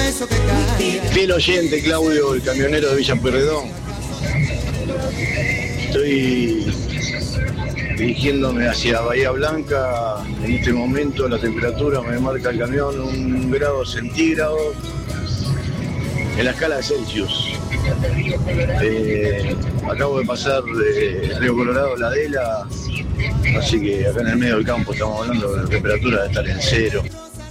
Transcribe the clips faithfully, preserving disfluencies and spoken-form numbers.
beso que cae. Fiel oyente, Claudio, el camionero de Villa Pueyrredón. Estoy dirigiéndome hacia Bahía Blanca. En este momento la temperatura me marca el camión un grado centígrado en la escala de Celsius. Eh, acabo de pasar de Río Colorado a La Adela, así que acá en el medio del campo estamos hablando de la temperatura de estar en cero.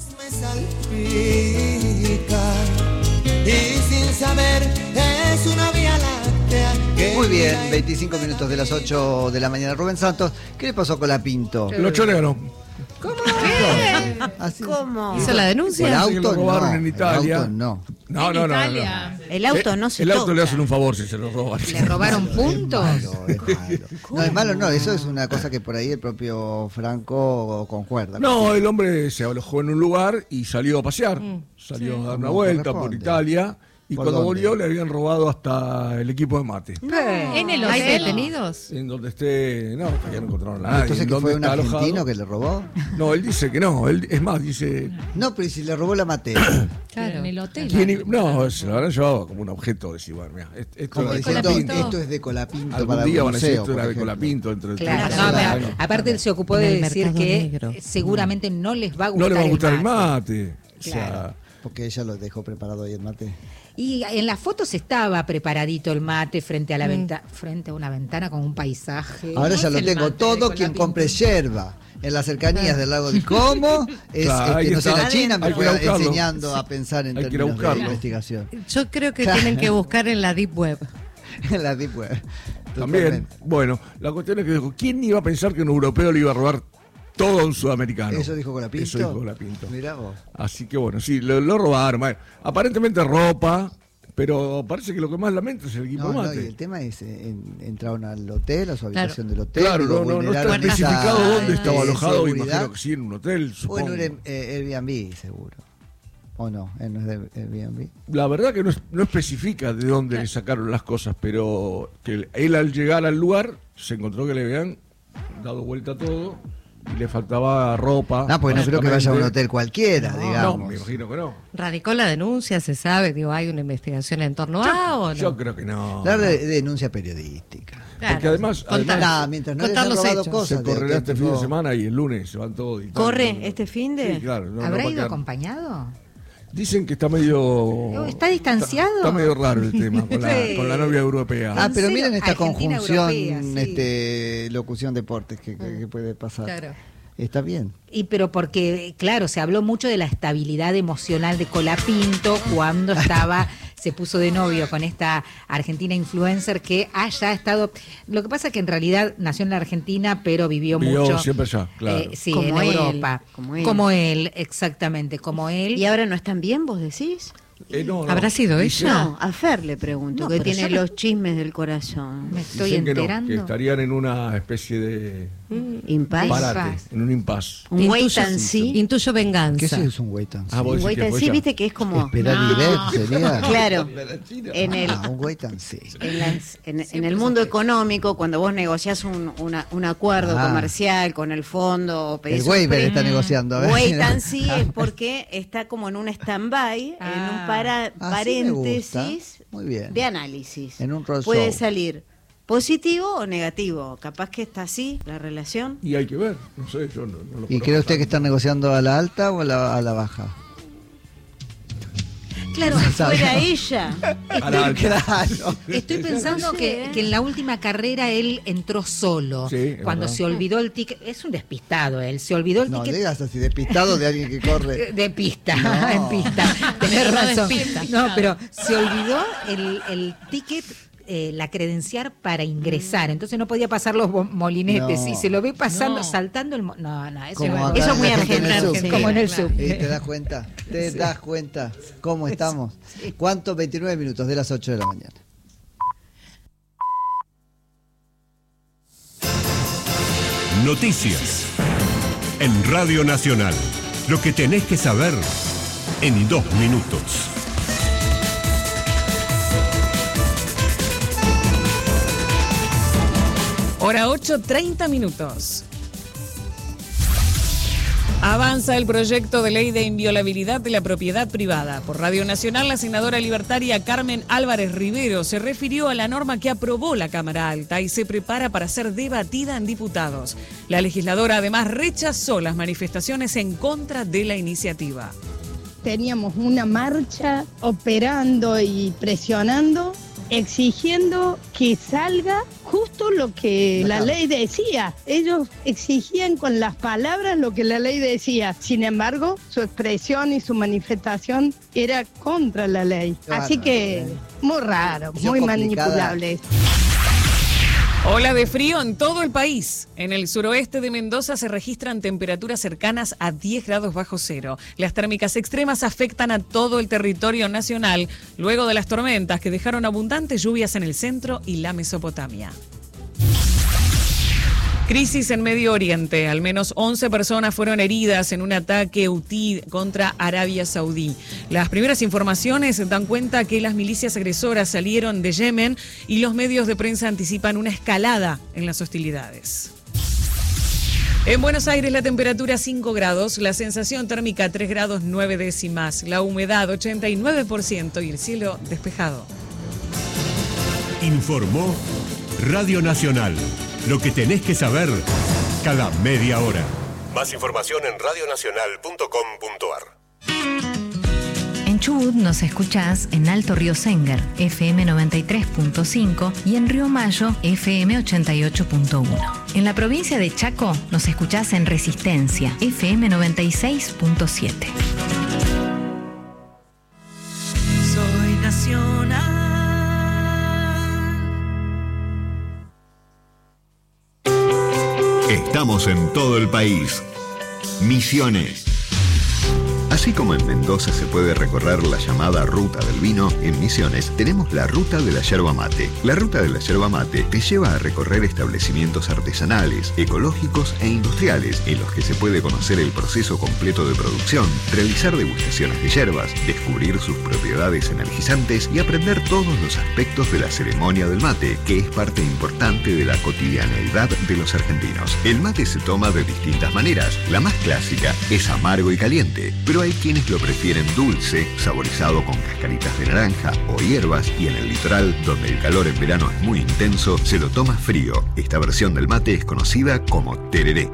Y sin saber es una vía láctea. Muy bien, veinticinco minutos de las ocho de la mañana. Rubén Santos, ¿qué le pasó con la Pinto? Lo chorearon. ¿Cómo? ¿Qué? ¿Así? ¿Cómo? ¿Hizo la denuncia? El auto, que lo robaron no, en Italia. el auto no. No, no, no, no, no. El auto no se El auto toca. le hacen un favor si se lo roban. ¿Le robaron puntos? Es malo, es malo. No, es malo, no, eso es una cosa que por ahí el propio Franco concuerda. No, el hombre se alojó en un lugar y salió a pasear. Mm. Salió Sí. a dar una Como vuelta por corresponde. Italia. Y ¿Por cuando dónde? volvió le habían robado hasta el equipo de mate. ¿En el ¿Hay hotel? detenidos? En donde esté. No, todavía no encontraron a nadie. Entonces, ¿En ¿que dónde fue un está argentino alojado? que le robó? No, él dice que no. Él, es más, dice. No, pero ¿y si le robó la materia? Claro. En el hotel. ¿quién i- no, se lo habrán llevado como un objeto. Decir, bueno, mira, est- esto Como era de diciendo, Colapinto. esto es de Colapinto Algún para día el van a decir museo, esto era por de ejemplo. Colapinto entre el Claro, tres y no, seis pero años. aparte él se ocupó En de el decir mercado que negro. seguramente no les va a gustar No le va a gustar el mate. mate. O sea, Claro. Porque ella lo dejó preparado ahí el mate. Y en las fotos estaba preparadito el mate frente a la Mm. venta, frente a una ventana con un paisaje. Ahora ya es lo el tengo. mate de Todo quien Colapinto? compre yerba en las cercanías del lago de Como es Claro, ahí este, no sé, está. la China me Hay que ir fue a buscarlo. enseñando a pensar en Hay que ir a términos de buscarlo. investigación. Yo creo que Claro. tienen que buscar en la Deep Web. En la Deep Web. también, Totalmente. bueno, la cuestión es que dijo, ¿quién iba a pensar que un europeo le iba a robar todo a un sudamericano? ¿Eso dijo Colapinto? Eso dijo Colapinto. Mirá vos. Así que bueno, sí, lo, lo robaron. Bueno, aparentemente ropa, pero parece que lo que más lamento es el equipo No, no, mate. y el tema es, eh, en- entraron al hotel, a su habitación del hotel. Claro, digo, no, no, no vulneraron está esa, especificado dónde eh, estaba alojado, seguridad. imagino que sí, en un hotel, O en supongo. un Air- eh, Airbnb, seguro. ¿O no? ¿Eh, ¿No es de Airbnb? La verdad que no, es- no especifica de dónde le sacaron las cosas, pero que él al llegar al lugar se encontró que le habían dado vuelta todo y le faltaba ropa. No, porque no creo que vaya a un básicamente. hotel cualquiera, No, digamos. no, me imagino que no. Radicó la denuncia, se sabe, digo, hay una investigación en torno a o no. Yo creo que no. La de- denuncia periodística. Claro. Porque además, Contar- además Nah, mientras no les contar han los robado hechos. cosas. se de correrá este fin de tipo- semana y el lunes se van todos. y tal. ¿Corre No, no. este fin de? Sí, claro. no, no ¿Habrá va a ido quedar- acompañado? Dicen que está medio... ¿Está distanciado? Está, está medio raro el tema con la, Sí. con la novia europea. Ah, ¿En pero serio? miren esta Argentina, conjunción, europea, sí. este, locución deportes que, que- que puede pasar. Claro. Está bien. Y pero porque, claro, se habló mucho de la estabilidad emocional de Colapinto cuando estaba, se puso de novio con esta argentina influencer que haya estado. Lo que pasa es que en realidad nació en la Argentina, pero vivió, Vivió mucho. siempre allá, claro. eh, sí, Como en él, Europa. como él. Como él, exactamente, como él. ¿Y ahora no están bien, vos decís? Eh, no, no. ¿Habrá sido Dice- ella? No, a Fer le pregunto, No, que pero tiene yo me- los chismes del corazón. Me estoy Dicen que no, enterando. que estarían en una especie de Impas. Para- parate, Impas. en un impas. Un wait Intuyo- and see. Intuyo venganza. ¿Qué es un wait and see? Ah, vos Un decís wait que and fue see, ella. viste que es como... Esperar y ver sería. Claro, en el, Ah, un wait and see. en, la- en- en el mundo económico, cuando vos negociás un, una- un acuerdo Ah. comercial con el fondo, o pedís El un waiver préstamo, está negociando. A ver. wait and see es porque está como en un stand-by, en Ah. un para- Así me paréntesis gusta. Muy bien. de análisis. En un roll Puede show. salir positivo o negativo. Capaz que está así la relación. Y hay que ver, no sé, yo no, no lo ¿Y conozco cree usted que tanto. están negociando a la alta o a la, a la baja? Claro, No se sabe. fuera ella. A la alta. Claro. Estoy pensando No sé, que, ¿eh? que en la última carrera él entró solo. Sí, es cuando verdad. se olvidó el ticket. Es un despistado él. Se olvidó el No ticket. digas así, despistado de alguien que corre. De pista, No. en pista. Tenés No razón. despista. No, pero se olvidó el, el ticket, eh, la credencial para ingresar. Entonces no podía pasar los bo- molinetes. No. Y se lo ve pasando, No. saltando el. mo- No, no, eso, Como es- acá Eso en muy la gente en el argentino, sub. sí. como en el Claro. sub. ¿Y te das cuenta? ¿Te das cuenta cómo estamos? ¿Cuántos? veintinueve minutos de las ocho de la mañana. Noticias. En Radio Nacional. Lo que tenés que saber en dos minutos. Hora ocho, treinta minutos. Avanza el proyecto de ley de inviolabilidad de la propiedad privada. Por Radio Nacional, la senadora libertaria Carmen Álvarez Rivero se refirió a la norma que aprobó la Cámara Alta y se prepara para ser debatida en diputados. La legisladora además rechazó las manifestaciones en contra de la iniciativa. Teníamos una marcha operando y presionando, exigiendo que salga justo lo que la ley decía. Ellos exigían con las palabras lo que la ley decía. Sin embargo, su expresión y su manifestación era contra la ley. Claro, Así que muy raro, muy manipulable. Ola de frío en todo el país. En el suroeste de Mendoza se registran temperaturas cercanas a diez grados bajo cero. Las térmicas extremas afectan a todo el territorio nacional luego de las tormentas que dejaron abundantes lluvias en el centro y la Mesopotamia. Crisis en Medio Oriente. Al menos once personas fueron heridas en un ataque hutí contra Arabia Saudí. Las primeras informaciones dan cuenta que las milicias agresoras salieron de Yemen y los medios de prensa anticipan una escalada en las hostilidades. En Buenos Aires la temperatura cinco grados, la sensación térmica tres grados nueve décimas, la humedad ochenta y nueve por ciento y el cielo despejado. Informó Radio Nacional. Lo que tenés que saber cada media hora. Más información en radionacional punto com punto ar. En Chubut nos escuchás en Alto Río Senger, F M noventa y tres punto cinco y en Río Mayo, F M ochenta y ocho punto uno. En la provincia de Chaco nos escuchás en Resistencia, F M noventa y seis punto siete. Soy nacional. Estamos en todo el país. Misiones. Así como en Mendoza se puede recorrer la llamada Ruta del Vino, en Misiones tenemos la Ruta de la Yerba Mate. La Ruta de la Yerba Mate te lleva a recorrer establecimientos artesanales, ecológicos e industriales, en los que se puede conocer el proceso completo de producción, realizar degustaciones de yerbas, descubrir sus propiedades energizantes y aprender todos los aspectos de la ceremonia del mate, que es parte importante de la cotidianeidad de los argentinos. El mate se toma de distintas maneras. La más clásica es amargo y caliente, pero hay quienes lo prefieren dulce, saborizado con cascaritas de naranja o hierbas, y en el litoral, donde el calor en verano es muy intenso, se lo toma frío. Esta versión del mate es conocida como tereré.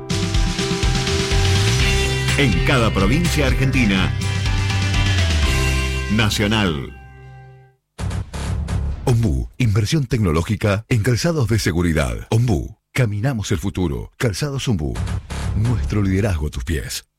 En cada provincia argentina, Nacional. Ombú, inversión tecnológica en calzados de seguridad. Ombú, caminamos el futuro. Calzados Ombú, nuestro liderazgo a tus pies.